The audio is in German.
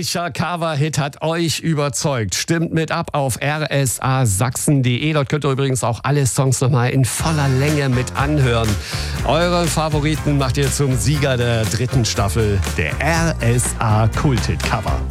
Welcher Coverhit hat euch überzeugt? Stimmt mit ab auf rsasachsen.de. Dort könnt ihr übrigens auch alle Songs nochmal in voller Länge mit anhören. Eure Favoriten macht ihr zum Sieger der 3. Staffel der RSA Kulthit Cover.